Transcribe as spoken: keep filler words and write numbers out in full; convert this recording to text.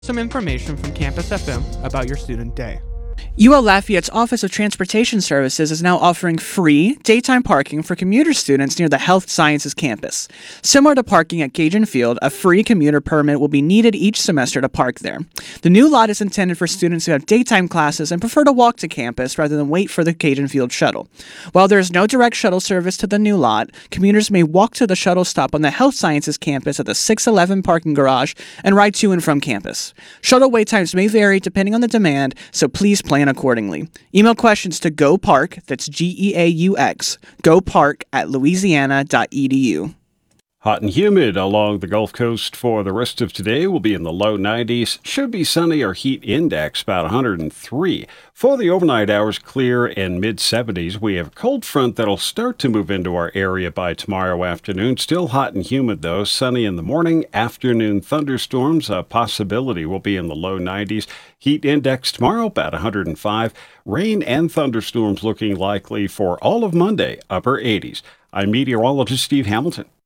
Some information from Campus F M about your student day. U L Lafayette's Office of Transportation Services is now offering free daytime parking for commuter students near the Health Sciences campus. Similar to parking at Cajun Field, a free commuter permit will be needed each semester to park there. The new lot is intended for students who have daytime classes and prefer to walk to campus rather than wait for the Cajun Field shuttle. While there is no direct shuttle service to the new lot, commuters may walk to the shuttle stop on the Health Sciences campus at the six eleven parking garage and ride to and from campus. Shuttle wait times may vary depending on the demand, so please plan accordingly. Email questions to GoPark, that's G E A U X, GoPark at louisiana dot e d u. Hot and humid along the Gulf Coast for the rest of today. Will be in the low nineties. Should be sunny or heat index about one hundred three. For the overnight hours, clear and mid seventies. We have a cold front that'll start to move into our area by tomorrow afternoon. Still hot and humid though. Sunny in the morning. Afternoon thunderstorms. A possibility will be in the low nineties. Heat index tomorrow about one hundred five. Rain and thunderstorms looking likely for all of Monday. Upper eighties. I'm meteorologist Steve Hamilton.